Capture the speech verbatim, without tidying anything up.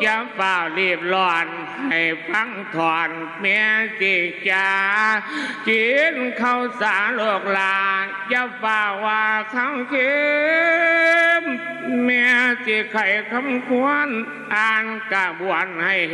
อย่าเฝ้ารีบร้อนให้ฟังถอนเมียจิจากินข้าวสารลูกหลานอย่าเฝ้าว่าข้าวเค็มเมียจิไข่คำควรอ่านกระบวนให้